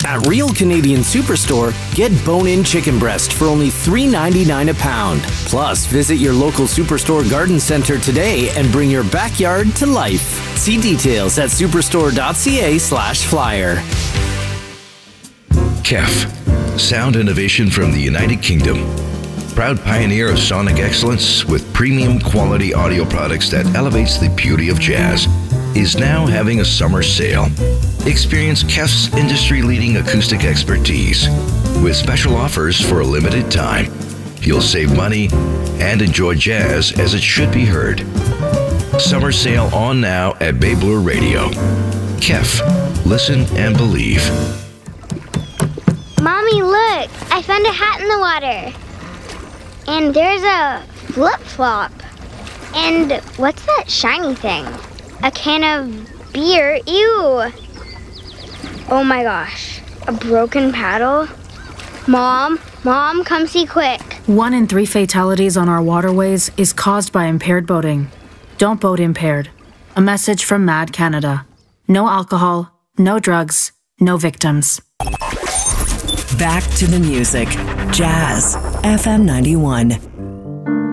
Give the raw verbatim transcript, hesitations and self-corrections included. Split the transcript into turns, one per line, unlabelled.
At Real Canadian Superstore, get bone-in chicken breast for only three ninety-nine a pound. Plus, visit your local Superstore garden center today and bring your backyard to life. See details at superstore.ca slash flyer.
K E F, sound innovation from the United Kingdom. Proud pioneer of sonic excellence with premium quality audio products that elevates the beauty of jazz, is now having a summer sale. Experience K E F's industry-leading acoustic expertise with special offers for a limited time. You'll save money and enjoy jazz as it should be heard. Summer sale on now at Babler Radio. K E F, listen and believe.
Mommy, look! I found a hat in the water. And there's a flip-flop. And what's that shiny thing? A can of beer. Ew! Oh my gosh. A broken paddle? Mom, Mom, come see quick.
One in three fatalities on our waterways is caused by impaired boating. Don't boat impaired. A message from Mad Canada. No alcohol, no drugs, no victims.
Back to the music. Jazz. F M ninety-one.